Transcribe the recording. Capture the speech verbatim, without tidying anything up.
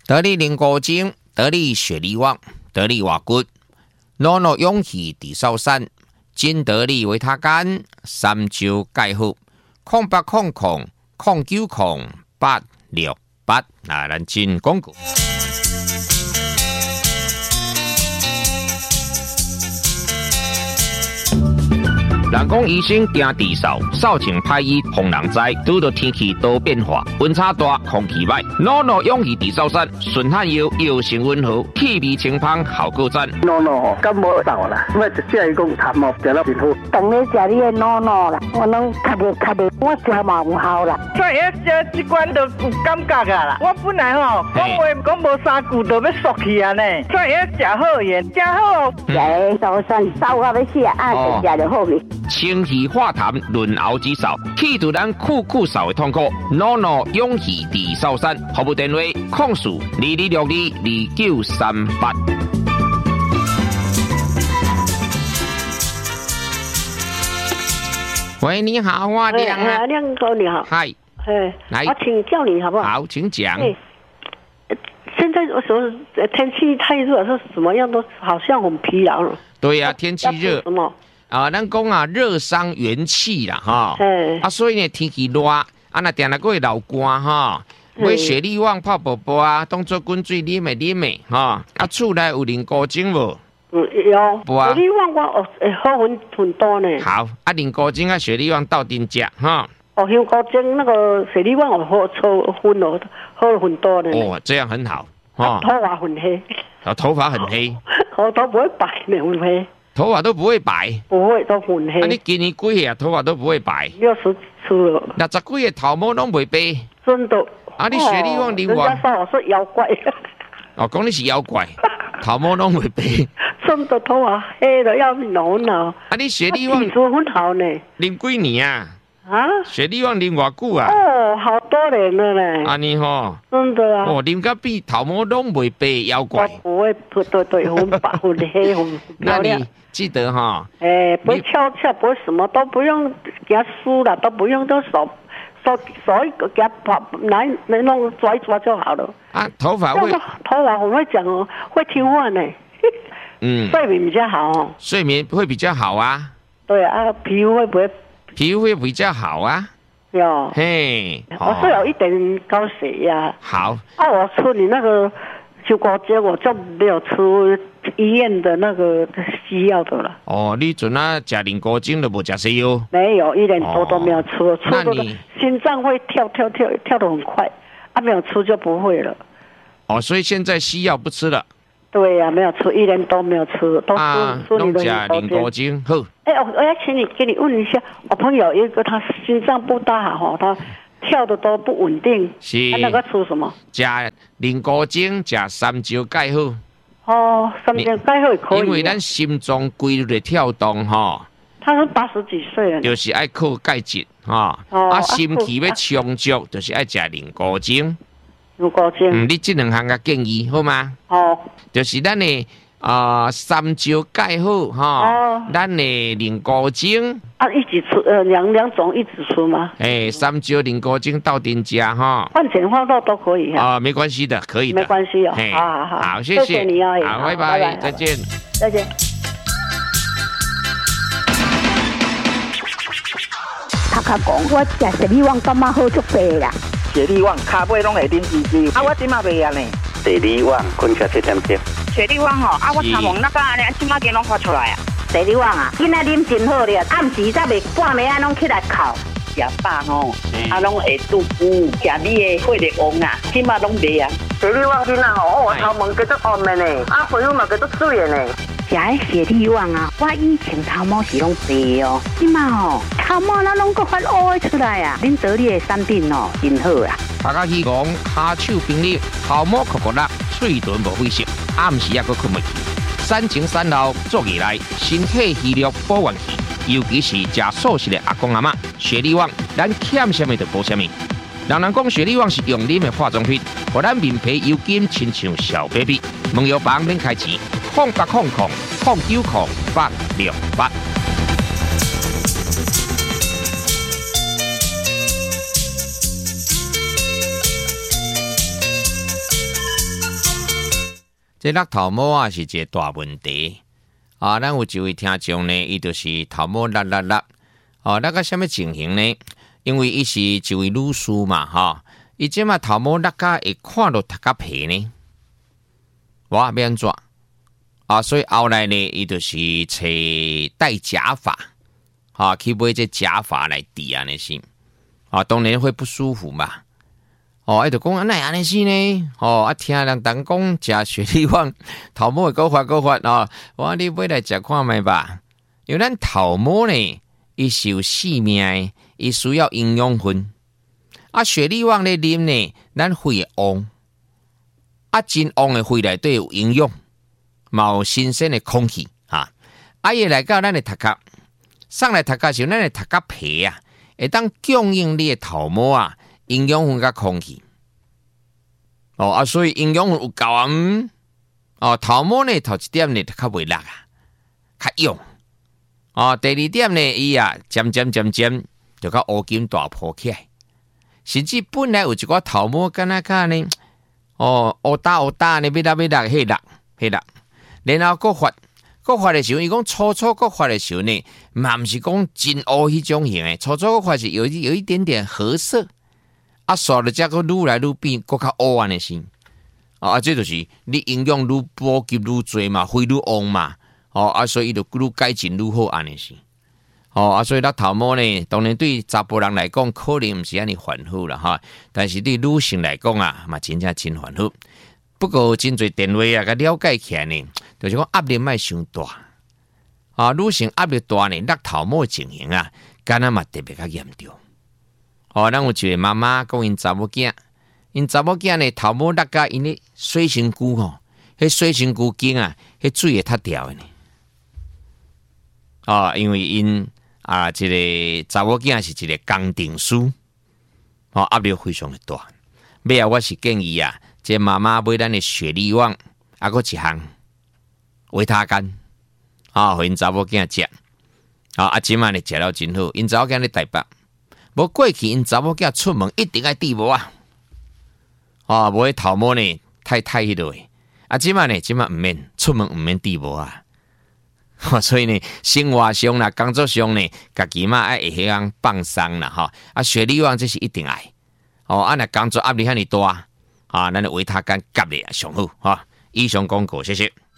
得力灵果精、得力雪力旺、得力瓦骨、诺诺勇气地少山、金得力维他干、三九钙好、空八空空、空九空八六八，啊，咱进广告。人讲医生惊地扫，扫清歹医防人灾。拄到天气多变化，温差大，空气歹。诺诺勇气地扫山，顺汗药药性温和，气味清芳，效果赞。 诺诺感冒扫啦，我一只伊讲感冒食了真好。 当然食你的诺诺啦，我拢较袂较袂，我食嘛有效啦。 所以食这款就有感觉啊啦。我本来吼讲话讲无三句就要缩去啊呢，所以食好盐，食好。 食扫山扫到要死啊，啊就食就好去。 清气化痰，润喉止扫，去除咱酷酷扫的痛苦。诺诺勇气地扫山，服务电话：控诉二二六二二九三八。喂，你好，我亮啊， 亮哥你好， 嗨， 哎， 来， 我请教你好不好？ 好，请讲。 现在我说天气太热，说什么样都好像很疲劳了。 对呀、啊，天气热。 什么？ 啊，咱讲啊，热伤元气啦，哈。 嗯。 啊，所以呢，天气热，啊，那定来过流汗哈。买雪力旺泡泡泡啊，当做滚水啉的啉的哈。啊，厝内有灵果精无？ 嗯，有。 啊。 雪力旺我哦，好很很多呢。 好，啊，灵果精啊，雪力旺到丁食哈。 哦，灵果精那个雪力旺我好抽分了，喝了很多呢。 哦，这样很好。哦。 头发很黑。 啊，头发很黑。 我都不会白呢，很黑。 头发都不会白， 不会都很黑。 啊，你今年几岁啊？头发都不会白。 六十出了。 六十几个头毛拢袂白。 真的。 啊，你雪力旺灵旺。 人家说我是妖怪。 哦，讲你是妖怪，头毛拢袂白。 真的头发黑的要命哦。 啊，你雪力旺。 皮肤很好呢。 啉几年啊？ 啊？ 雪力旺啉偌久啊？ 哦，好多年了呢。 安尼吼。 真的啊。 哦，啉到比头毛拢袂白妖怪。 不会，对对对，很白很黑很漂亮。 记得哈， 哎，不会翘翘，不会什么都不用给他梳了，都不用，都手手手一个给他把拿拿弄抓一抓就好了。 啊，头发会， 头发我会讲哦，会听话呢。 嗯， 睡眠比较好哦。 睡眠会比较好啊。 对啊，皮肤会不会？ 皮肤会比较好啊。 有。 嘿， 我是有一点高血压。 好。 啊，我吃你那个秋果汁，我就没有吃医院的那个西药的了。 哦，你阵啊吃灵果精都无吃西药？ 没有，一点多都没有吃，哦、吃那你心脏会跳跳跳跳得很快，啊，没有吃就不会了。 哦，所以现在西药不吃了。 对呀、啊，没有吃，一年都没有吃，都吃、啊、吃你的灵果精。好。 哎、欸，我我要请你给你问一下，我朋友一个他心脏不大好，他跳的都不稳定， 是。 他那个吃什么？ 吃灵果精，吃三焦钙好。 哦，三焦钙好也可以。 因为咱心脏规律的跳动哈。 他是八十几岁了。 就是爱靠钙质哈，哦、啊心气要充足，就是爱吃灵果精。 灵果精。 嗯，你这两项个建议好吗？ 好。 就是咱的啊、呃、三焦钙好哈，哦、咱的灵果精。 啊，一起吃呃两两种一起吃吗？ 哎、欸，三焦灵果精到店家哈。 换钱换肉都可以啊、呃，没关系的，可以的。 没关系哦。好好好， 好，谢谢， 谢谢你啊， 好，拜拜，拜拜再见。 再见。他他讲我食雪力旺感觉好足白啦。 雪力旺骹尾拢会啉滋滋，啊我即马袂啊呢。雪力旺困起七点钟。 雪力旺吼，啊我参问那个安尼，即马间拢发出来啊。 雪力旺啊，今仔啉真好咧，暗时才袂半暝啊拢起来哭。 食饱吼，啊拢会肚腹，食你的血力旺啊，即马拢袂啊。 雪力旺今仔吼，我头毛叫做红的呢，啊皮肤嘛叫做水的呢。 食迄雪力旺啊，我以前头毛是拢白哦，即马吼头毛那拢个发乌的出来啊！恁得力的产品哦，真好啊！ 大家希望骹手冰凉，头毛酷酷辣，嘴唇无灰色，暗时也阁困袂去。产前产后做起来，身体虚弱保元气，尤其是食素食的阿公阿嬷，雪力旺咱欠什么就补什么。人人讲雪力旺是用啉的化妆品，互咱面皮油金亲像小 baby。问药房免开钱，空八空空空九空八六八。 这落头毛啊是一个大问题啊！咱有一位听众呢，伊就是头毛落落落哦，那个什么情形呢？因为伊是一位女士嘛，哈，伊即嘛头毛落甲会看到头壳皮呢，哇，要安怎啊？所以后来呢，伊就是找戴假发，啊，去买这假发来治安尼是，啊，当然会不舒服嘛。哦，伊就讲安尼安尼是呢，哦，啊听人当讲食雪莉网头毛会高发高发哦，我你买来食看卖吧。因为咱头毛呢，伊是有性命的，伊需要营养分。啊，雪莉网咧啉呢，咱肺会旺，啊真旺的肺内底有营养，嘛有新鲜的空气哈。啊，伊来到咱的头壳，上来头壳时，咱的头壳皮啊，会当供应你的头毛啊。营养分甲空气，哦啊，所以营养分有够啊，嗯，哦，头毛呢头一点呢较袂落啊，较用，哦，第二點呢，伊啊漸漸漸漸就較烏金大鋪起來，甚至本來有一個頭毛敢若較呢，哦，烏打烏打呢，要落要落，迄落迄落，然後佫發佫發的時候，伊講初初佫發的時候呢，嘛毋是講真烏迄種型的，初初佫發是有有一點點褐色。啊，刷了这个愈来愈变，更较乌安的先。啊，这就是你营养愈补给愈多嘛，肺愈旺嘛。哦，啊，所以就愈改进愈好安尼是。哦，啊，所以咱头毛呢，当然对查甫人来讲，可能毋是安尼烦恼啦哈。但是对女性来讲啊，嘛真正真烦恼。不过真侪电话啊，甲了解起来呢，就是讲压力莫伤大。啊，女性压力大呢，落头毛的情形啊，敢若嘛特别较严重。哦，咱有一位妈妈讲因查某囝，因查某囝呢头毛落甲因咧水身躯吼，迄水身躯茎啊，迄水会塌掉的呢。哦，因为因啊，这个查某囝是一个工程师，哦，压力非常的大。尾啊，我是建议啊，这妈妈买咱的雪莉网，啊，搁一项维他干，啊，互因查某囝食，啊，啊，即摆呢食了真好，因查某囝咧台北。无过去因查某囝出门一定爱戴帽啊，哦，无迄头毛呢太太迄落诶，啊，即摆呢，即摆毋免出门毋免戴帽啊，哦，所以呢，生活上啦，工作上呢，家己嘛爱会晓样放松啦，哈，啊，雪莉网这是一定爱，哦，啊，若工作压力遐尼大，啊，咱的维他干夹咧上好，哈，以上广告，谢谢。